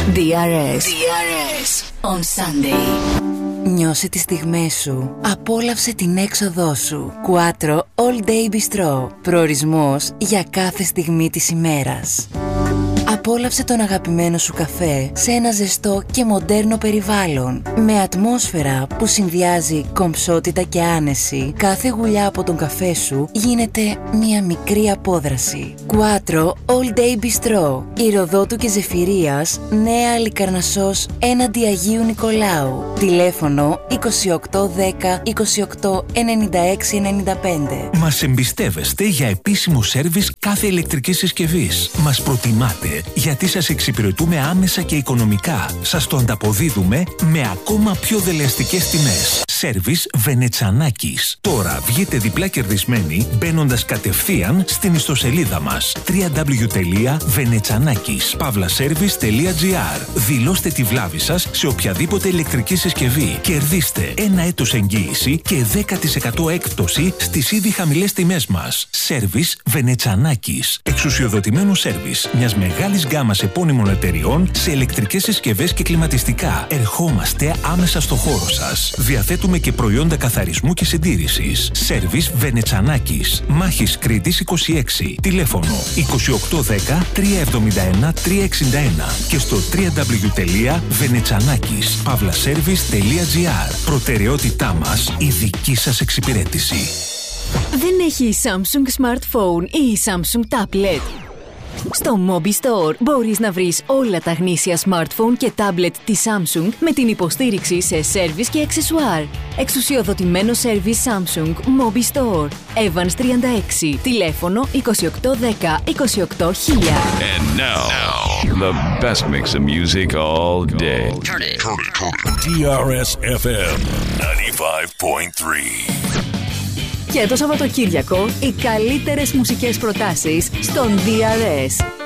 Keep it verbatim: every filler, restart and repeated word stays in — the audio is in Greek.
ντι αρ ες. ντι αρ ες on Sunday. Νιώσε τις στιγμές σου. Απόλαυσε την έξοδό σου. Quattro All Day Bistro. Προορισμός για κάθε στιγμή της ημέρας. Απόλαυσε τον αγαπημένο σου καφέ σε ένα ζεστό και μοντέρνο περιβάλλον. Με ατμόσφαιρα που συνδυάζει κομψότητα και άνεση, κάθε γουλιά από τον καφέ σου γίνεται μια μικρή απόδραση. Quattro All Day Bistro. Ηροδότου και Ζεφυρίας, Νέα Αλικαρνασσός, έναντι Αγίου Νικολάου. Τηλέφωνο είκοσι οκτώ δέκα είκοσι οκτώ ενενήντα έξι ενενήντα πέντε. Μας εμπιστεύεστε για επίσημο σέρβις κάθε ηλεκτρικής συσκευής. Μας προτιμάτε γιατί σας εξυπηρετούμε άμεσα και οικονομικά. Σας το ανταποδίδουμε με ακόμα πιο δελεαστικές τιμές. Σέρβις Βενετσανάκης. Τώρα βγείτε διπλά κερδισμένοι μπαίνοντας κατευθείαν στην ιστοσελίδα μας double-u double-u double-u τελεία βενετσανάκης παύλα σέρβις τελεία τζι άρ. Δηλώστε τη βλάβη σας σε οποιαδήποτε ηλεκτρική συσκευή. Κερδίστε ένα έτος εγγύηση και δέκα τοις εκατό έκπτωση στις ήδη χαμηλές τιμές μας. Σέρβις Βενετσανάκης. Εξουσιοδοτημένο σέρβις μιας μεγάλης γκάμας επώνυμων εταιριών σε ηλεκτρικές συσκευές και κλιματιστικά. Ερχόμαστε άμεσα στο χώρο σας. Διαθέτουμε και προϊόντα καθαρισμού και συντήρησης. Σέρβις Βενετσανάκης. Μάχης Κρήτης είκοσι έξι. Τηλέφωνο είκοσι οκτώ δέκα τριακόσια εβδομήντα ένα τριακόσια εξήντα ένα και στο double-u double-u double-u τελεία βενετσανάκης παύλα σέρβις τελεία τζι άρ. Προτεραιότητά μας η δική σας εξυπηρέτηση. Δεν έχει η Samsung Smartphone ή η Samsung Tablet? Στο Mobi Store μπορείς να βρεις όλα τα γνήσια smartphone και tablet της Samsung με την υποστήριξη σε σέρβις και αξεσουάρ. Εξουσιοδοτημένο σέρβις Samsung Mobi Store. Evans τριάντα έξι. Τηλέφωνο είκοσι οκτώ δέκα είκοσι οκτώ χίλια. And now, now, the best mix of music all day. Turn it, turn it, turn it. ντι αρ ες εφ εμ ninety-five point three. Και το Σαββατοκύριακο, οι καλύτερες μουσικές προτάσεις στον ντι αρ ες.